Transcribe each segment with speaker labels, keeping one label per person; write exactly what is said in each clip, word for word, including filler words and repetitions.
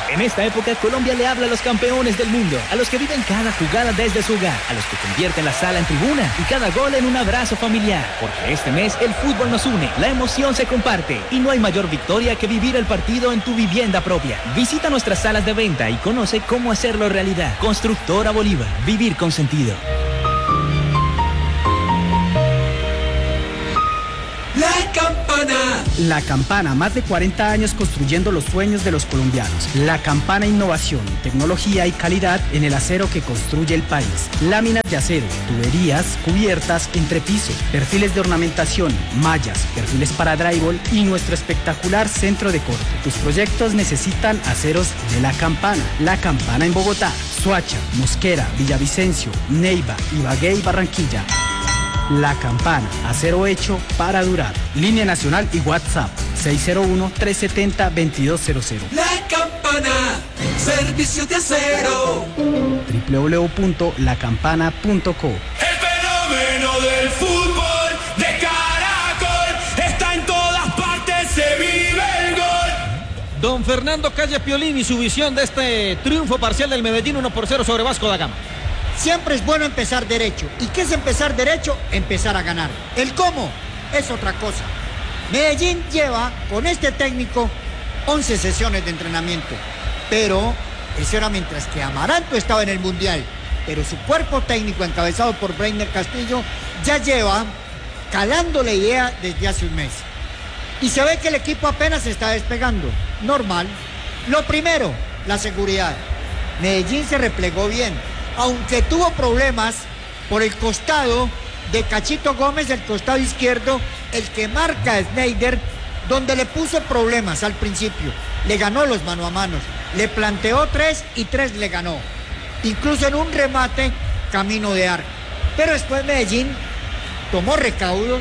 Speaker 1: En esta época, Colombia le habla a los campeones del mundo, a los que viven cada jugada desde su hogar, a los que convierten la sala en tribuna y cada gol en un abrazo familiar. Porque este mes el fútbol nos une, la emoción se comparte y no hay mayor victoria que vivir el partido en tu vivienda propia. Visita nuestras salas de venta y conoce cómo hacerlo realidad. Constructora Bolívar, vivir con sentido.
Speaker 2: La Campana.
Speaker 3: La Campana, más de cuarenta años construyendo los sueños de los colombianos. La Campana, innovación, tecnología y calidad en el acero que construye el país. Láminas de acero, tuberías, cubiertas, entrepiso, perfiles de ornamentación, mallas, perfiles para drywall y nuestro espectacular centro de corte. Tus proyectos necesitan aceros de La Campana. La Campana en Bogotá, Soacha, Mosquera, Villavicencio, Neiva, Ibagué y Barranquilla. La Campana, acero hecho para durar. Línea nacional y WhatsApp seis cero uno, tres siete cero, dos dos cero cero.
Speaker 2: La Campana, servicios de acero.
Speaker 3: doble u doble u doble u punto la campana punto co.
Speaker 2: El fenómeno del fútbol de Caracol está en todas partes, se vive el gol.
Speaker 4: Don Fernando Calle Piolín y su visión de este triunfo parcial del Medellín uno por cero sobre Vasco da Gama.
Speaker 5: Siempre es bueno empezar derecho. ¿Y qué es empezar derecho? Empezar a ganar. ¿El cómo? Es otra cosa. Medellín lleva con este técnico once sesiones de entrenamiento. Pero eso era mientras que Amaranto estaba en el Mundial. Pero su cuerpo técnico, encabezado por Breiner Castillo, ya lleva calando la idea desde hace un mes. Y se ve que el equipo apenas se está despegando. Normal. Lo primero, la seguridad. Medellín se replegó bien, aunque tuvo problemas por el costado de Cachito Gómez, el costado izquierdo, el que marca a Sneijder, donde le puso problemas al principio. Le ganó los mano a manos, le planteó tres y tres le ganó. Incluso en un remate, camino de arco. Pero después Medellín tomó recaudos,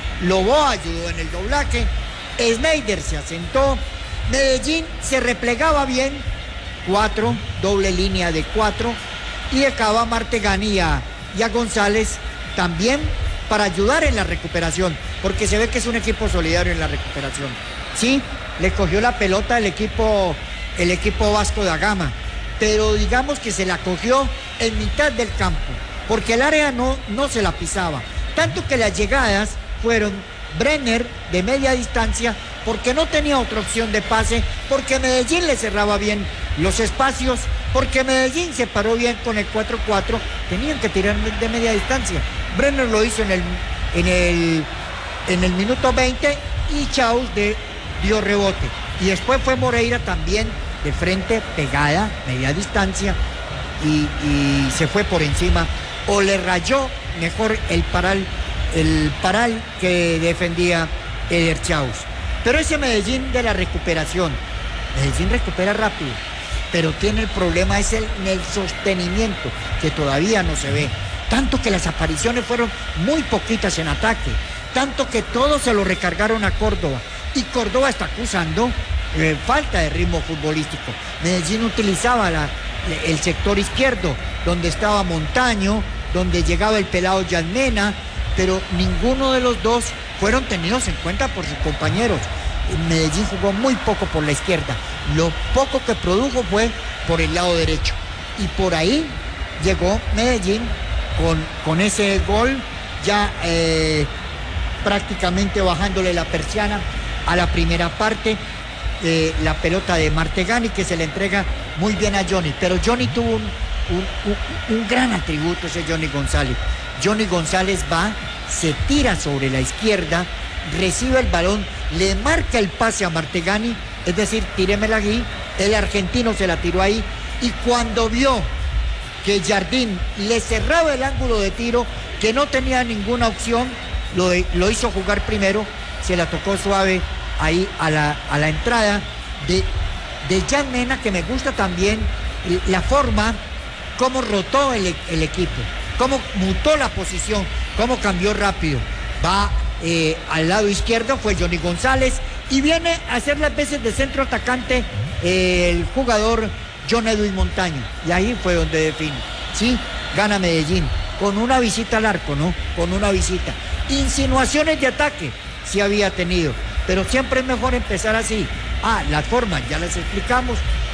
Speaker 5: Loboa ayudó en el doblaje, Sneijder se asentó, Medellín se replegaba bien, cuatro, doble línea de cuatro, y dejaba a Martegani y a, y a González también para ayudar en la recuperación, porque se ve que es un equipo solidario en la recuperación. Sí, le cogió la pelota el equipo, el equipo Vasco da Gama, pero digamos que se la cogió en mitad del campo, porque el área no, no se la pisaba, tanto que las llegadas fueron Breiner de media distancia, porque no tenía otra opción de pase, porque Medellín le cerraba bien los espacios, porque Medellín se paró bien con el cuatro cuatro, tenían que tirar de media distancia. Breiner lo hizo en el, en el, en el minuto veinte y Chaus de, dio rebote. Y después fue Moreira también de frente, pegada, media distancia, y, y se fue por encima, o le rayó mejor el paral, el paral que defendía Eder Chaus. Pero ese Medellín de la recuperación, Medellín recupera rápido, pero tiene el problema es el, en el sostenimiento, que todavía no se ve. Tanto que las apariciones fueron muy poquitas en ataque, tanto que todos se lo recargaron a Córdoba, y Córdoba está acusando eh, falta de ritmo futbolístico. Medellín utilizaba la, el sector izquierdo, donde estaba Montaño, donde llegaba el pelado Yanmena, pero ninguno de los dos fueron tenidos en cuenta por sus compañeros. Medellín jugó muy poco por la izquierda, lo poco que produjo fue por el lado derecho, y por ahí llegó Medellín con, con ese gol ya eh, prácticamente bajándole la persiana a la primera parte. Eh, la pelota de Martegani que se le entrega muy bien a Johnny, pero Johnny tuvo un, un, un, un gran atributo, ese Johnny González. Johnny González va, se tira sobre la izquierda, recibe el balón, le marca el pase a Martegani, es decir, tíremela aquí, el argentino se la tiró ahí, y cuando vio que Jardín le cerraba el ángulo de tiro, que no tenía ninguna opción, lo, lo hizo jugar primero, se la tocó suave ahí a la, a la entrada de, de Jan Mena, que me gusta también la forma, cómo rotó el, el equipo, cómo mutó la posición, cómo cambió rápido. Va eh, al lado izquierdo, fue Johnny González, y viene a hacer las veces de centro atacante eh, el jugador John Edwin Montaño, y ahí fue donde define. Sí, gana Medellín, con una visita al arco, ¿no? Con una visita. Insinuaciones de ataque, sí había tenido, pero siempre es mejor empezar así. Ah, las formas, ya las explicamos,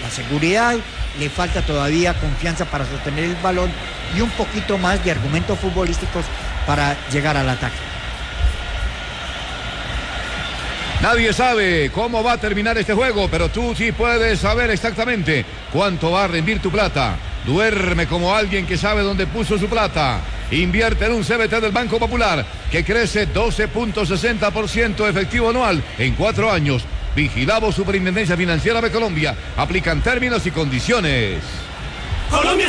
Speaker 5: la seguridad, le falta todavía confianza para sostener el balón y un poquito más de argumentos futbolísticos para llegar al ataque.
Speaker 6: Nadie sabe cómo va a terminar este juego, pero tú sí puedes saber exactamente cuánto va a rendir tu plata. Duerme como alguien que sabe dónde puso su plata. Invierte en un C B T del Banco Popular que crece doce punto sesenta por ciento efectivo anual en cuatro años. Vigilado Superintendencia Financiera de Colombia. Aplican términos y condiciones.
Speaker 2: Colombia